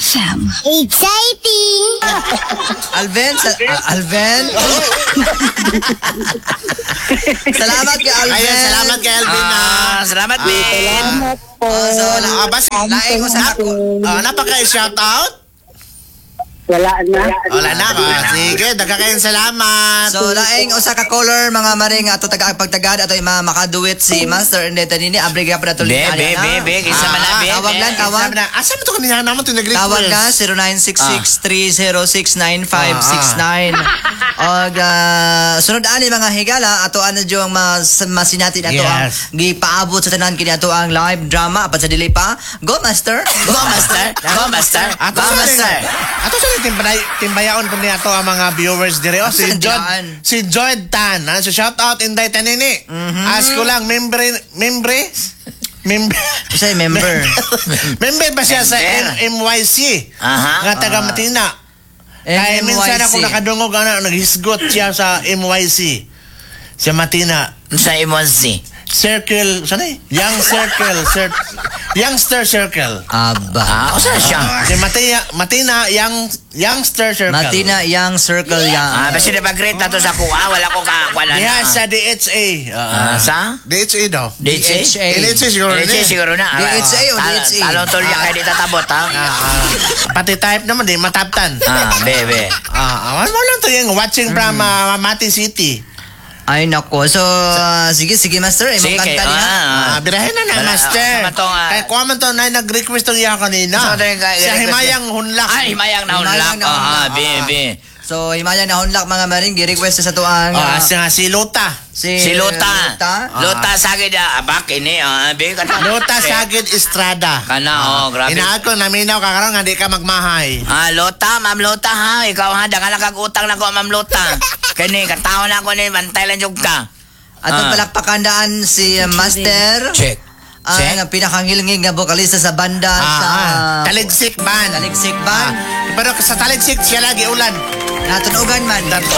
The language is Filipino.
FM. Exciting! Alvin? Alvin? Salamat kay Alvin. Ayan, salamat kay Alvin. Salamat, Ben. Salamat po. So, Basi, laing ko sa ako. napaka-shoutout. Wala na. Wala na ka. Sige, daga kayong salamat. So, laing usa ka caller mga maring ato taga-pagtagad ato ima makaduit si Master Indeta nini abriga pa nato Be, isa man na, be. Tawag lang, tawag. Asa mo ito kanina naman ito nag-request? Tawag na 0966-306-9569. Og sunod ani mga higala ato ano yung masinatin ato ang Yes. gipaabot sa tanan kini ato ang live drama apat sa dili pa. Go Master. Go, Master. Go, Master. Go, Master. Ato sa timbayaon po niya to ang mga viewers dire. Oh, Saan dyan? si Jod Tan. So shout out Inday Tanini. Ask ko lang, member? Say member. Member ba siya sa Member. MYC? Aha. Nga taga Matina. Kaya minsan ako nakadungog naghisgot siya sa MYC. Sa Matina. Sa Imonsi. Circle, sana Young Circle, Youngster Circle. Aba. Usa siya. Si Matina, Youngster Circle. Matina Young Circle Young. Basta na pag-rate na to sa kuha, wala ko wala Diha na. sa DHA. Sa? DHA daw. DHA? DHA siguro DHA siguro na. DHA o DHA? Talong tolya kayo di tatabot, ha? Pati type naman, di mataptan. Bebe. Ano mo lang to yung watching from Mati City. Ay nako. So sige Master, imong kanta niya. Birahin na Wala, Master. Kaya kuha man to na nag-request tong iya kanina. Sa Himayang Hunlak. Himayang na Himayang hunlak. na hunlak. Bebe. So himaya na hunlak mga maring gi-request sa tuang Si Lota. Si Lota. Lota sagid abak ini, be kana. Lota Sagid Estrada. Kana, grabe. Inaad ko, naminaw ka karon nga di ka magmahay. Lota, Ma'am Lota ha. Ikaw ha, daga nakag-utang na ko, Ma'am Lota. Kani, kantaon na ko ni, bantay lang jug ka. atong palakpakandaan si Master. Check. Ang pinakangilingig nga bokalista sa banda sa Taligsik Band. Taligsik Band. Pero sa Taligsik siya lagi ulan. Natunugan man.